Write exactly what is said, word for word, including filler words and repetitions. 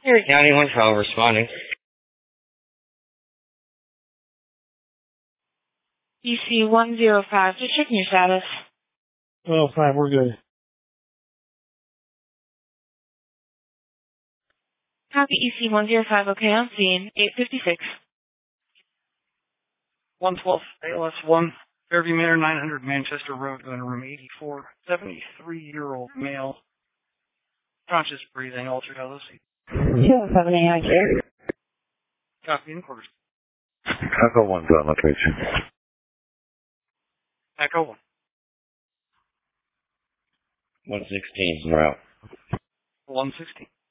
Erie County one twelve responding. E C one zero five, just checking your status. Oh, five, we're good. Copy E C one zero five, okay, on scene, eight fifty-six. one twelve A L S one, Fairview Manor, nine hundred Manchester Road, going to room eighty-four, seventy-three-year-old male, conscious breathing, altered L O C. two seven eight here. Copy in quarters. Echo one's on location. Echo one. one sixteen, route. one sixteen.